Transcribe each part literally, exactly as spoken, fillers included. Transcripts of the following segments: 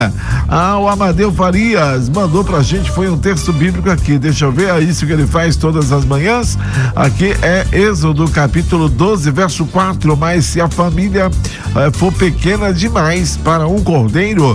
Ah, o Amadeu Farias mandou pra gente, foi um texto bíblico aqui, deixa eu ver, é isso que ele faz todas as manhãs. Aqui é Êxodo capítulo doze, verso quatro. Mas se a família eh, for pequena demais para um cordeiro,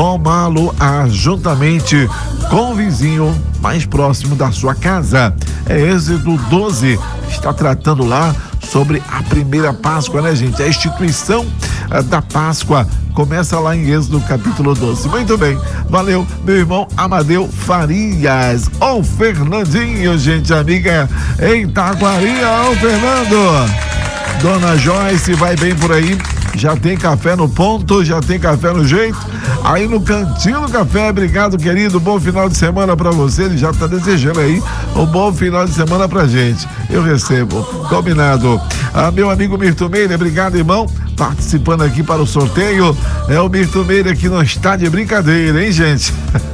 tomá-lo-á juntamente com o vizinho mais próximo da sua casa. É Êxodo doze, está tratando lá sobre a primeira Páscoa, né, gente? A instituição uh, da Páscoa começa lá em Êxodo capítulo doze. Muito bem, valeu, meu irmão Amadeu Farias. Ô, Fernandinho, gente amiga em Taquari. Ô, Fernando, Dona Joyce, vai bem por aí? Já tem café no ponto, já tem café no jeito, aí no Cantinho do Café. Obrigado, querido, bom final de semana pra você. Ele já tá desejando aí um bom final de semana pra gente. Eu recebo, combinado. Ah, meu amigo Mirto Meira, obrigado, irmão, participando aqui para o sorteio. É o Mirto Meira que não está de brincadeira, hein, gente?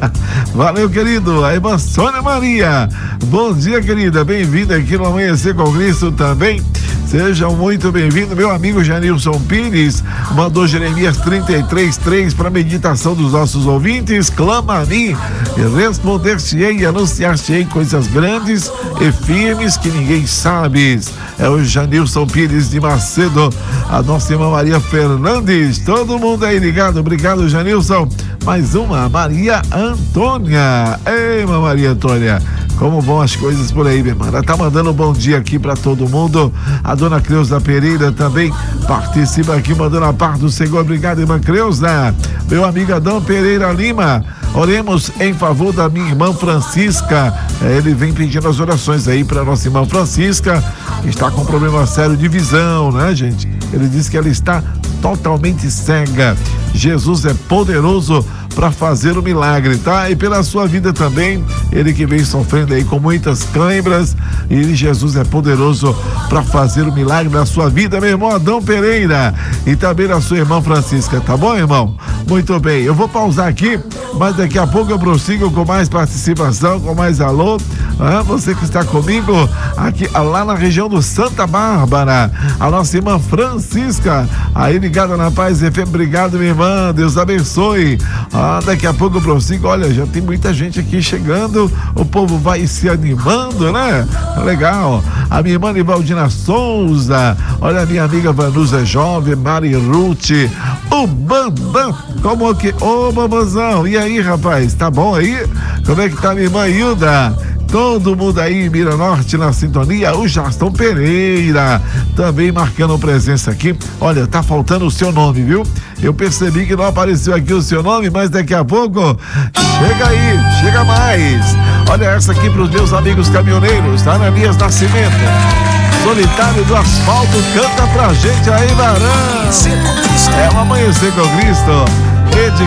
Valeu, querido. A irmã Sônia Maria, bom dia, querida, bem-vinda aqui no Amanhecer com Cristo também. Sejam muito bem-vindos. Meu amigo Janilson Pires mandou Jeremias trinta e três, três para meditação dos nossos ouvintes. Clama a mim e responder-te-ei e anunciar-te-ei coisas grandes e firmes que ninguém sabe. É o Janilson Pires de Macedo. A nossa irmã Maria Fernandes, todo mundo aí ligado. Obrigado, Janilson. Mais uma, Maria Antônia. Ei, irmã Maria Antônia, como vão as coisas por aí, minha irmã? Ela tá mandando um bom dia aqui pra todo mundo. A dona Creuza Pereira também participa aqui, mandando a paz do Senhor. Obrigado, irmã Creuza. Meu amigo Adão Pereira Lima, oremos em favor da minha irmã Francisca. É, ele vem pedindo as orações aí pra nossa irmã Francisca, que está com problema sério de visão, né, gente? Ele diz que ela está totalmente cega. Jesus é poderoso para fazer o milagre, tá? E pela sua vida também, ele que vem sofrendo aí com muitas câimbras, e Jesus é poderoso para fazer o milagre na sua vida, meu irmão Adão Pereira, e também na sua irmã Francisca, tá bom, irmão? Muito bem, eu vou pausar aqui, mas daqui a pouco eu prossigo com mais participação, com mais alô. Ah, você que está comigo aqui lá na região do Santa Bárbara, a nossa irmã Francisca, aí ligada na Paz F M. Obrigado, minha irmã, Deus abençoe. Ah, daqui a pouco eu prossigo. Olha, já tem muita gente aqui chegando, o povo vai se animando, né? Legal. A minha irmã Nivaldina Souza, olha a minha amiga Vanusa Jovem, Mari Ruth, o Bambam, como que, ô Bambazão, e aí, rapaz, tá bom aí? Como é que tá minha irmã Hilda? Todo mundo aí, Mira Norte na sintonia. O Jastão Pereira também marcando presença aqui. Olha, tá faltando o seu nome, viu? Eu percebi que não apareceu aqui o seu nome, mas daqui a pouco chega aí, chega mais. Olha essa aqui pros meus amigos caminhoneiros, tá? Ananias Nascimento, Solitário do Asfalto, canta pra gente aí, Varão. É o Amanhecer com Cristo.